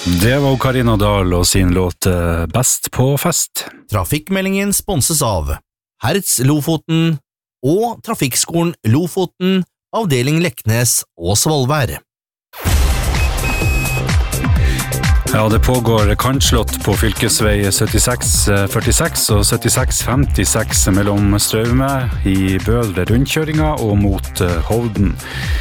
Det var Karina Dahl og sin låt Best på fest. Trafikkmeldingen sponses av Hertz Lofoten og Trafikkskolen Lofoten, avdeling Leknes og Svolvær. Ja, det pågår kantslott på fylkesvei 7646 og 7656 mellom Straume i Bøl ved rundkjøringa og mot Hovden.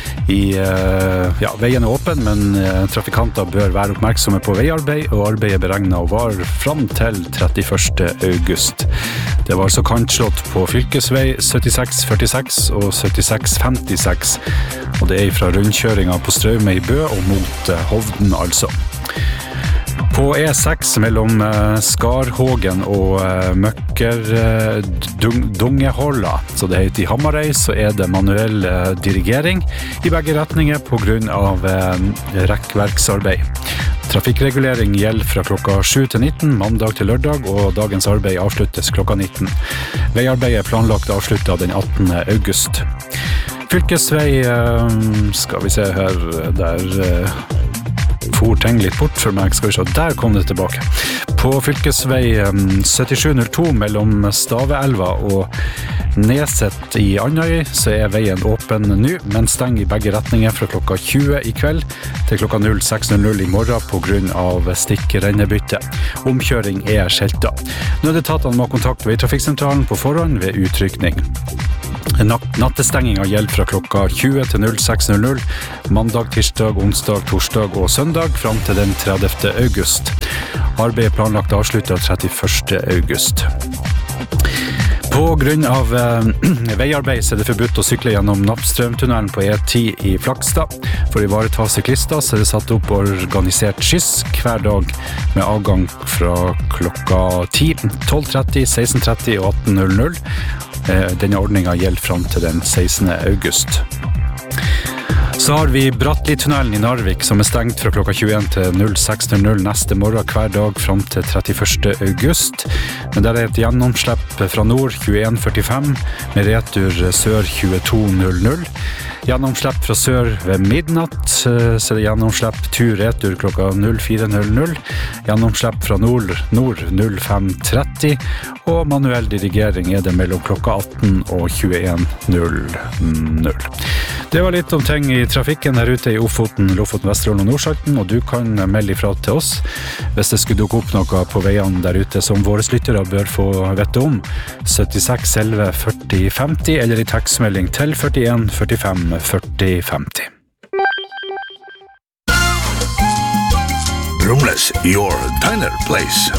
Veien åpen, men trafikanter bør være oppmerksomme på veiarbeid, og arbeidet beregnet å vare fram til 31. august. Det var altså kantslott på fylkesvei 7646 og 7656, og det fra rundkjøringa på Straume i Bø og mot Hovden altså. På E6 mellom Skarhågen og Dungeholla, så det heter i Hamarøy, så det manuell dirigering i begge retninger på grunn av rekkverksarbeid. Trafikkregulering gjelder fra klokka 7 til 19, mandag til lørdag, og dagens arbeid avsluttes klokka 19. Veiarbeidet planlagt avsluttet den 18. august. Fylkesvei, skal vi se her, der for ting litt bort for meg, skal vi se, der kom det tilbake. På fylkesvei 7702 mellom Staveelva og Neset i Andøy, så veien åpen nå, men stenger i begge retninger fra klokka 20 i kveld til klokka 06.00 i morgen på grunn av stikkrennebytte. Omkjøring skjeltet. Nødetatene må kontakte veitrafikksentralen på forhånd ved utrykning. Nattestenginga gjelder fra klokka 20 til 06.00, mandag, tirsdag, onsdag, torsdag og søndag fram til den 30. august. Arbeidet planlagt avsluttet 31. august. På grunn av veiarbeid så det forbudt å sykle gjennom Nappstrømtunnelen på E10 i Flakstad. For å ivareta syklister så det satt opp organisert skyss hver dag med avgang fra klokka 10, 12.30, 16.30 og 18.00. Denne ordningen gjelder fram til den 16. august. Så har vi Brattli-tunnelen i Narvik som stengt fra klokka 21 til 06.00 neste morgen hver dag fram til 31. august. Men der et gjennomslipp fra nord 21.45 med retur sør 22.00. Gjennomslipp fra sør ved midnatt, så det gjennomslipp tur-retur klokka 04.00. Gjennomslipp fra nord 05.30, og manuell dirigering det mellom klokka 18 og 21.00. Det var litt om ting i trafikken her ute i Ofoten, Lofoten, Vesterålen og Nordsalten, og du kan melde ifra til oss hvis det skulle dukke opp noe på veiene der ute som våre lyttere bør få vette om. 76 11 40 50 eller i tekstmelding til 41 45 40 50. Brumles, your diner place.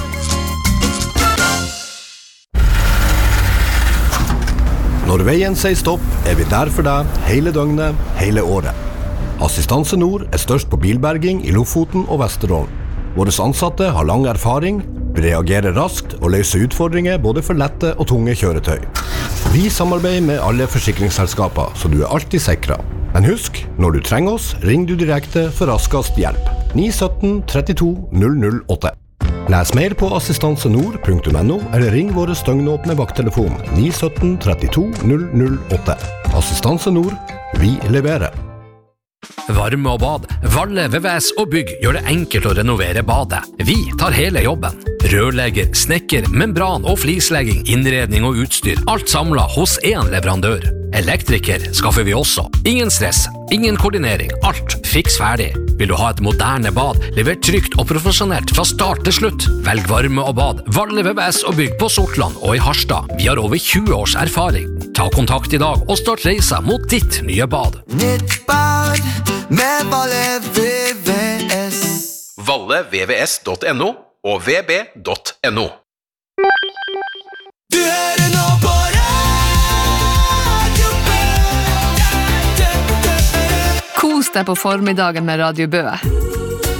Når veien sier stopp, vi der for deg hele døgnet, hele året. Assistanse Nord størst på bilberging i Lofoten og Vesterålen. Våre ansatte har lang erfaring, vi reagerer raskt og løser utfordringer både for lette og tunge kjøretøy. Vi samarbeider med alle forsikringsselskaper, så du alltid sikret. Men husk, når du trenger oss, ring du direkte for raskest hjelp. 917 32 008. Les mer på assistansenord.no eller ring våre støgnåpne vakttelefon 917 32 008. Assistanse Nord, vi leverer. Varme og bad, Valle, VVS og bygg gjør det enkelt å renovere badet. Vi tar hele jobben. Rørlegger, snekker, membran og flislegging, innredning og utstyr. Alt samlet hos en leverandør. Elektriker skaffer vi også. Ingen stress, ingen koordinering, alt fiks ferdig. Vil du ha et moderne bad, levert trygt og profesjonelt fra start til slutt? Velg varme og bad, Valle, VVS og bygg på Sortland og i Harstad. Vi har over 20 års erfaring. Ta kontakt i dag og start reisa mot ditt nye bad. Nytt bad med Valle VVS. vallevvs.no og vb.no. Du hører nå på Radio Bø. Kos deg på formiddagen med Radio Bø.